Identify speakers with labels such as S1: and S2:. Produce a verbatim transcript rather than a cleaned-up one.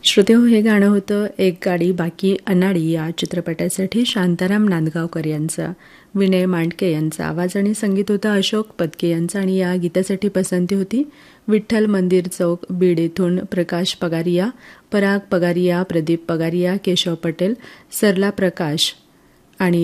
S1: श्रोतेहो, हे गाणं होतं एक गाडी बाकी अनाडी या चित्रपटासाठी शांताराम नांदगावकर यांचं. विनय मांडके यांचा आवाज आणि संगीत होतं अशोक पत्के यांचं. आणि या गीतासाठी पसंती होती विठ्ठल मंदिर चौक बीड येथून प्रकाश पगारिया, पराग पगारिया, प्रदीप पगारिया, केशव पटेल, सरला प्रकाश,